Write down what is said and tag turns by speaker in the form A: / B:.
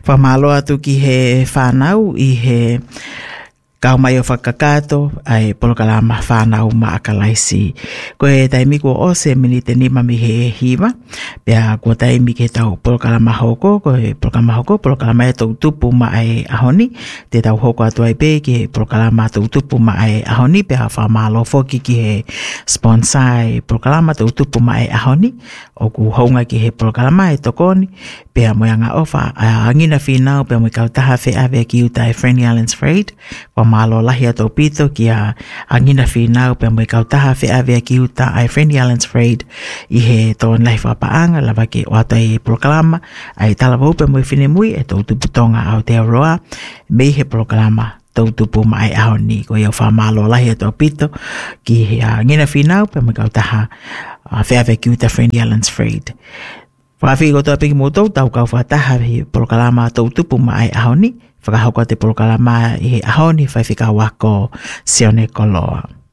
A: Whamalo atu ki he whanau I he kau mai o whakakato ai polokalama whanau maakalaisi. Ko he taimi ko o se mini te nima mi he hiwa. Pea ko taimi ke tau polokalama hoko, ko he polokalama hoko, polokalama e tau tupu ma ai ahoni. Te tau hoko atu ai pe ke polokalama tau tupu ma ai ahoni. Pea whamalo foki ki he sponsai polokalama tau tupu ma ai ahoni. O ku honga ki he polokalama e tokoni. Pea moyanga ofa angina whinau pea mo kau taha whe awe ki uta e Franny Islands Freight. Malo lahi ato pito ki a angina whinau pe mo kau taha whe awea ki uta ai Franny Islands Freight I he tōn lahi whapaanga lava ke o ata e proklama ai talawa upe mo whine mui e tau tuputonga au te aroa mei he proklama tau tupu mai ahoni ko iau whamalo lahi ato pito ki he angina whinau pe mo kau taha whe awea ki uta Franny Islands Freight. Whawhi ko tō piki mo tau kau whataha he proklama tau tupu mai ahoni whakahauka te polokalama I he ahoni whaiwhika wako Sione Koloa.